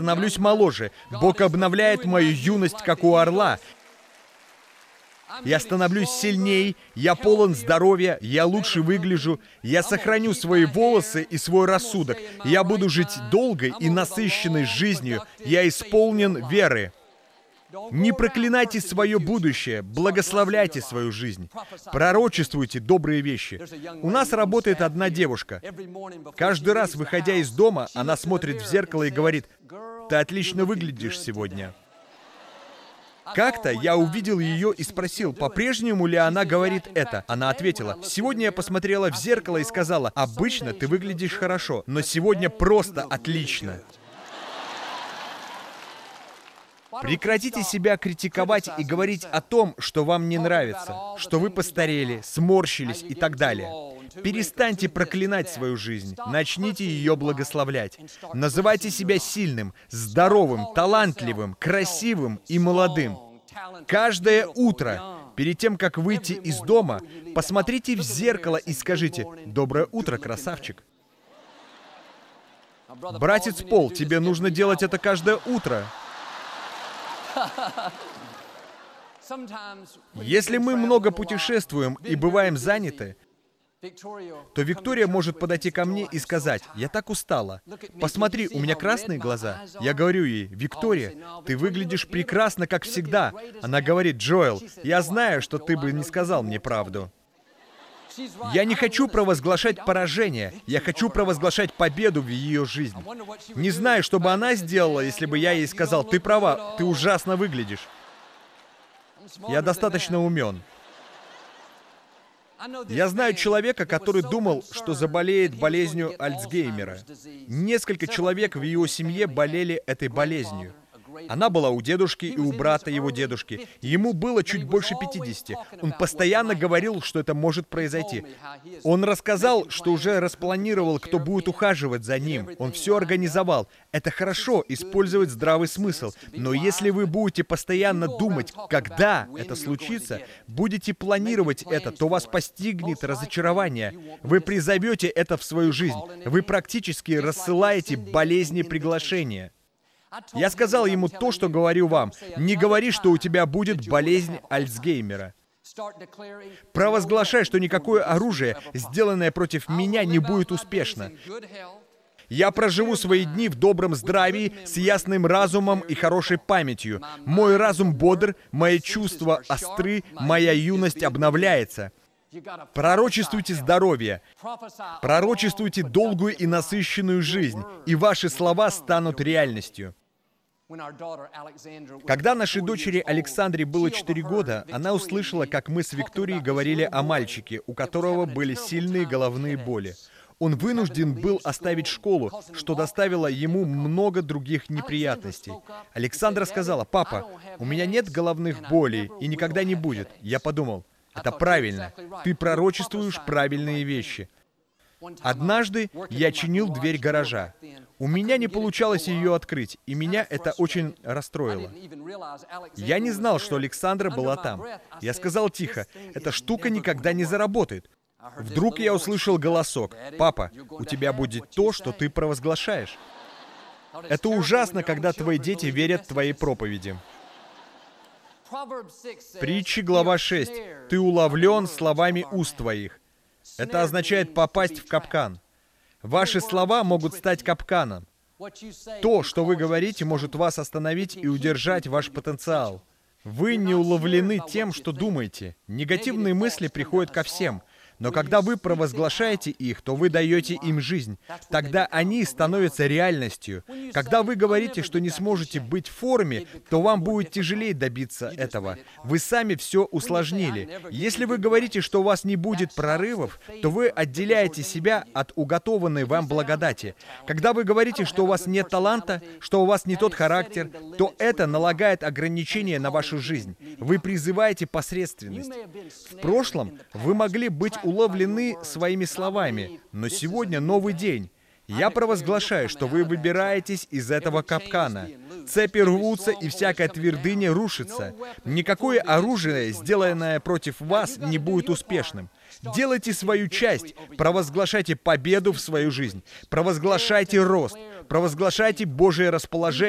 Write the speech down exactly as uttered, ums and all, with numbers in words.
становлюсь моложе. Бог обновляет мою юность, как у орла. Я становлюсь сильней, я полон здоровья, я лучше выгляжу, я сохраню свои волосы и свой рассудок. Я буду жить долгой и насыщенной жизнью. Я исполнен веры. Не проклинайте свое будущее, благословляйте свою жизнь. Пророчествуйте добрые вещи. У нас работает одна девушка. Каждый раз, выходя из дома, она смотрит в зеркало и говорит: «Ты отлично выглядишь сегодня». Как-то я увидел ее и спросил, по-прежнему ли она говорит это. Она ответила: «Сегодня я посмотрела в зеркало и сказала: обычно ты выглядишь хорошо, но сегодня просто отлично». Прекратите себя критиковать и говорить о том, что вам не нравится, что вы постарели, сморщились и так далее. Перестаньте проклинать свою жизнь, начните ее благословлять. Называйте себя сильным, здоровым, талантливым, красивым и молодым. Каждое утро, перед тем, как выйти из дома, посмотрите в зеркало и скажите: «Доброе утро, красавчик». Братец Пол, тебе нужно делать это каждое утро. Если мы много путешествуем и бываем заняты, то Виктория может подойти ко мне и сказать: «Я так устала. Посмотри, у меня красные глаза». Я говорю ей: «Виктория, ты выглядишь прекрасно, как всегда». Она говорит: «Джоэл, я знаю, что ты бы не сказал мне правду». Я не хочу провозглашать поражение, я хочу провозглашать победу в ее жизни. Не знаю, что бы она сделала, если бы я ей сказал: «Ты права, ты ужасно выглядишь». Я достаточно умен. Я знаю человека, который думал, что заболеет болезнью Альцгеймера. Несколько человек в его семье болели этой болезнью. Она была у дедушки и у брата его дедушки. Ему было чуть больше пятидесяти. Он постоянно говорил, что это может произойти. Он рассказал, что уже распланировал, кто будет ухаживать за ним. Он все организовал. Это хорошо, использовать здравый смысл. Но если вы будете постоянно думать, когда это случится, будете планировать это, то вас постигнет разочарование. Вы призовете это в свою жизнь. Вы практически рассылаете болезни приглашения. Я сказал ему то, что говорю вам. Не говори, что у тебя будет болезнь Альцгеймера. Провозглашай, что никакое оружие, сделанное против меня, не будет успешно. Я проживу свои дни в добром здравии, с ясным разумом и хорошей памятью. Мой разум бодр, мои чувства остры, моя юность обновляется. Пророчествуйте здоровье, пророчествуйте долгую и насыщенную жизнь, и ваши слова станут реальностью. Когда нашей дочери Александре было четыре года, она услышала, как мы с Викторией говорили о мальчике, у которого были сильные головные боли. Он вынужден был оставить школу, что доставило ему много других неприятностей. Александра сказала: «Папа, у меня нет головных болей и никогда не будет». Я подумал: это правильно, ты пророчествуешь правильные вещи. Однажды я чинил дверь гаража. У меня не получалось ее открыть, и меня это очень расстроило. Я не знал, что Александра была там. Я сказал тихо: «Эта штука никогда не заработает». Вдруг я услышал голосок: «Папа, у тебя будет то, что ты провозглашаешь». Это ужасно, когда твои дети верят твоей проповеди. Притчи, глава шесть. «Ты уловлен словами уст твоих». Это означает попасть в капкан. Ваши слова могут стать капканом. То, что вы говорите, может вас остановить и удержать ваш потенциал. Вы не уловлены тем, что думаете. Негативные мысли приходят ко всем. Но когда вы провозглашаете их, то вы даете им жизнь. Тогда они становятся реальностью. Когда вы говорите, что не сможете быть в форме, то вам будет тяжелее добиться этого. Вы сами все усложнили. Если вы говорите, что у вас не будет прорывов, то вы отделяете себя от уготованной вам благодати. Когда вы говорите, что у вас нет таланта, что у вас не тот характер, то это налагает ограничения на вашу жизнь. Вы призываете посредственность. В прошлом вы могли быть уловлены своими словами, но сегодня новый день. Я провозглашаю, что вы выбираетесь из этого капкана. Цепи рвутся, и всякая твердыня рушится. Никакое оружие, сделанное против вас, не будет успешным. Делайте свою часть, провозглашайте победу в свою жизнь, провозглашайте рост, провозглашайте Божие расположение